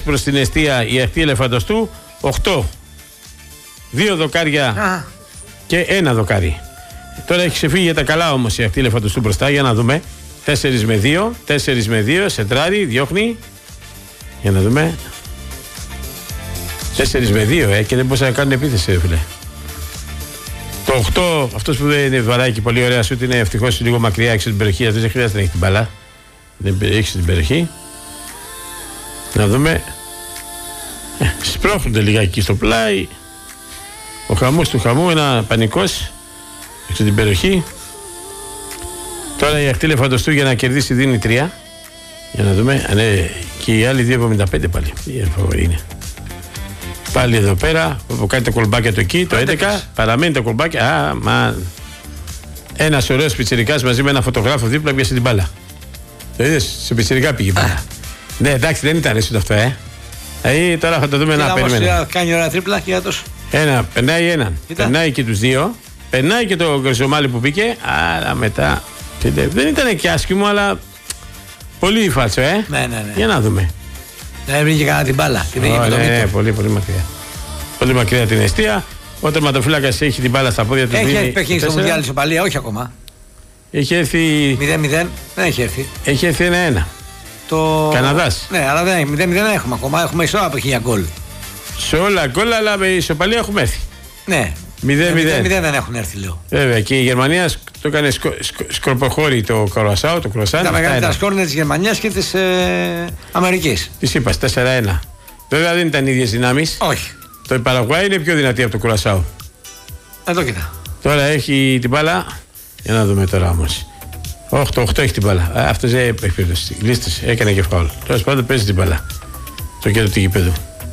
προς την εστία η αχτή Ελεφαντοστού 8. 2 δοκάρια και 1 δοκάρι. Τώρα έχει ξεφύγει για τα καλά όμως η αχτή Ελεφαντοστού μπροστά. Για να δούμε. 4 με 2. 4 με 2. Σεντράρι, διώχνει. Για να δούμε. 4 με 2 και δεν μπορούσε να κάνουν επίθεση, φίλε. Το 8, αυτός που δεν είναι βαράκι πολύ ωραία σούτ, είναι ευτυχώς λίγο μακριά έξω την περιοχή. Αυτό δεν χρειάζεται να έχει την μπάλα. Δεν έχει την περιοχή. Να δούμε. Σπρώχνονται λιγάκι στο πλάι. Ο χαμός του χαμού, ένα πανικός έξω την περιοχή. Τώρα η αχτή Ελεφαντοστού για να κερδίσει δίνει 3. Για να δούμε. Ναι, και οι άλλοι 2,75 πάλι. Είναι. Πάλι εδώ πέρα, όπου κάνει τα κολμπάκια του εκεί, το 11, παραμένει τα κολμπάκια. Ένας ωραίος πιτσιρικάς μαζί με ένα φωτογράφο δίπλα πιάσε την μπάλα. Το είδες, σε πιτσιρικά πήγε μπάλα. Ναι, εντάξει, δεν ήταν έτσι αυτό, τώρα θα το δούμε να περιμένουμε. Κάνει ωραία τρίπλα και άτος. Περνάει έναν. Περνάει και τους δύο. Περνάει και το Γκρζομάλι που μπήκε. Άρα μετά. Δεν ήταν και άσχημο, αλλά πολύ φάλσο, Ναι. Για να δούμε. Δεν βρήκε κανένα την μπάλα. Ναι, πολύ μακριά. Πολύ μακριά την εστία. Ο τερματοφύλακας έχει την μπάλα στα πόδια του. Έχει παιχνίδι στο Μουντιάλ ισοπαλία, όχι ακόμα. Έχει έρθει. 0-0, δεν έχει έρθει. Έχει έρθει 1-1. Το Καναδάς. Ναι, αλλά δεν 0-0 έχουμε ακόμα. Έχουμε ισόπαλο για γκολ. Σε όλα γκολ, αλλά με ισοπαλία έχουμε έρθει. Ναι. 0-0 δεν έχουν έρθει, λέω. Βέβαια, και η Γερμανία το έκανε σκορποχώρη το Κορασάο, το Κροσάν. Τα μεγαλύτερα σκόρ είναι της Γερμανίας και της Αμερικής. Της είπα, 4-1. Βέβαια δεν ήταν οι ίδιες δυνάμεις. Όχι. Το Παραγουάι είναι πιο δυνατή από το Κουρασάο. Εδώ κοίτα. Τώρα έχει την μπάλα. Για να δούμε τώρα όμως. 8 έχει την μπάλα. Αυτός δεν έχει περίπτωση. Λίστες, έκανε και φάουλ. Τέλος πάντων παίζει την μπάλα. Το κέντρο του γηπέδου.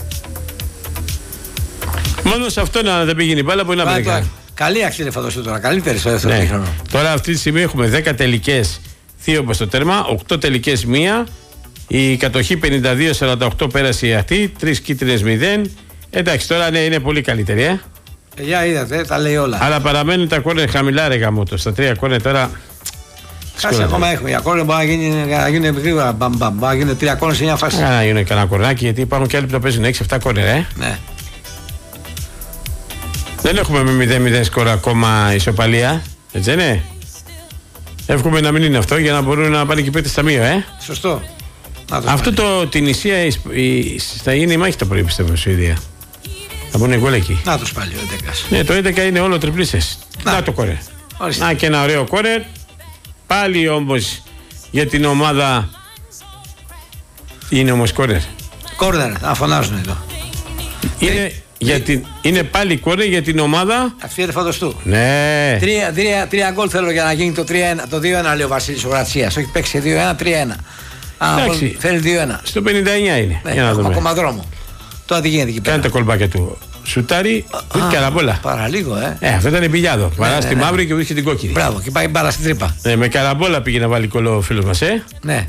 Μόνο σε αυτό να δεν πήγαινε η μπάλα μπορεί να πει. Καλή αχτή Ελεφαντοστού τώρα. Καλύτερη στο δεύτερο χρόνο. Τώρα αυτή τη στιγμή έχουμε 10 τελικές, 2 προς το τέρμα, 8 τελικές 1. Η κατοχή 52-48 πέρασε η αχτή, 3 κίτρινες 0. Εντάξει, τώρα ναι, είναι πολύ καλύτερη, Για είδατε, τα λέει όλα. Αλλά παραμένουν τα κόρνερ χαμηλά, ρε γαμώτο. Στα 3 κόρνερ τώρα. Κάτσε, ακόμα έχουμε. Για κόρνερ μπορεί να γίνει γρήγορα. Μπορεί να γίνει 3 κόρνερ σε μια φάση. Να γίνει κανένα κορνάκι, γιατί υπάρχουν και άλλοι που το παίζουν 6-7 κόρνερ, Ναι. Δεν έχουμε με 0-0 σκορ ακόμα ισοπαλία. Έτσι δεν είναι. Εύχομαι να μην είναι αυτό για να μπορούν να πάνε και πέντε στα μία, Σωστό. Αυτό την Ισία θα είναι η μάχη το πρωί, πιστεύω, Σουηδία. Θα μπουν γκολ εκεί. Να τους πάλι ο 11. Ναι, το 11 είναι όλο τριπλίσες. Να το κόρερ. Να και ένα ωραίο κόρερ. Πάλι όμως για την ομάδα. Είναι όμως κόρερ. Κόρνερ, να φωνάζουν εδώ. Είναι πάλι κόρνερ για την ομάδα. Αυτή Ελεφαντοστού. Ναι. 3 γκολ θέλω για να γίνει το 3-1. Το 2-1 λέει ο Βασίλης ο Βρατσίας. Όχι παίξει 2-1, 3-1. Εντάξει. Θέλει 2-1. Στο 59 είναι. Ναι, έχουμε ακόμα δρόμο. Τώρα τι γίνεται εκεί πέρα. Κάνει τα κολμπάκια του. Σουτάρει. Καραμπόλα. Παραλίγο, Αυτό ήταν πιλιάδο. Παρά στη μαύρη και βρίσκει την κόκκινη. Μπράβο, και πάει μπάλα στην τρύπα. Ναι, με καραμπόλα πήγε να βάλει κολλό ο φίλος μας, Ναι.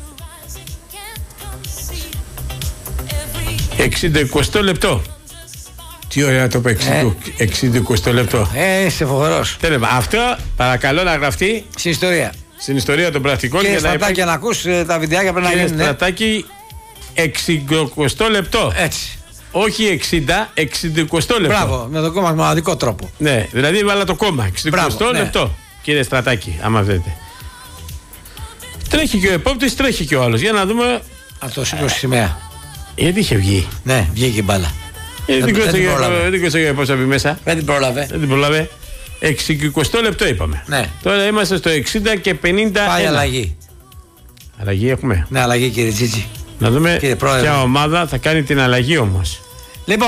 60 λεπτό. Τι ωραία το είπε, 60 λεπτό. Είσαι φοβερός. Αυτό παρακαλώ να γραφτεί στην ιστορία. Στην ιστορία των πρακτικών. Και Στρατάκη να ακούς τα βιντεάκια πρέπει να γίνουν. Στρατάκη 60 λεπτό. Έτσι. Όχι 60 λεπτό. Μπράβο, με τον κόμμα μοναδικό τρόπο. Ναι, δηλαδή βάλα το κόμμα. 60 λεπτό. Κύριε Στρατάκη, άμα θέλετε. Τρέχει και ο επόπτης, τρέχει και ο άλλος. Για να δούμε. Αυτό σήκωσε σημαία. Γιατί είχε βγει. Ναι, βγήκε η μπάλα. Δεν κόσταγε πώς θα μπει μέσα. Δεν την πρόλαβε. 60 λεπτό είπαμε. Ναι. Τώρα είμαστε στο 60 και 50. Πάει αλλαγή. Αλλαγή έχουμε. Ναι, αλλαγή κύριε Τζίτζι. Να δούμε ποια ομάδα θα κάνει την αλλαγή όμως. Λοιπόν,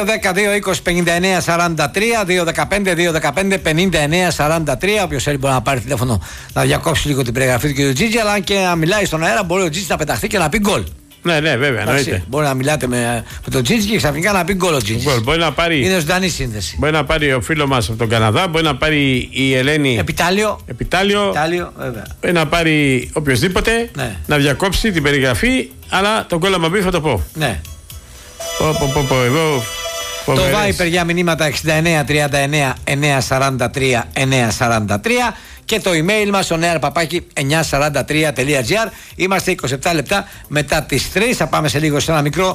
2-10-2-20-59-43, 2-15-2-15-59-43. Όποιος θέλει μπορεί να πάρει τηλέφωνο να διακόψει λίγο την περιγραφή του κ. Τζίτζι, αλλά και να μιλάει στον αέρα μπορεί ο Τζίτζι να πεταχθεί και να πει γκολ. Ναι, βέβαια. Μπορεί να μιλάτε με τον Τζίτζι και ξαφνικά να πει γκολ ο Τζίτζι. Είναι ζωντανή σύνδεση. Μπορεί να πάρει ο φίλος μας από τον Καναδά, μπορεί να πάρει η Ελένη. Επιτάλιο. Βέβαια. Μπορεί να πάρει οποιοδήποτε. Ναι. Να διακόψει την περιγραφή, αλλά τον κόλλα μα μπει θα το πω. Ναι. Εδώ. Το Viper για μηνύματα 6939-943-943 και το email μας στο nearpapaki943.gr. Είμαστε 27 λεπτά μετά τις 3. Θα πάμε σε λίγο σε ένα μικρό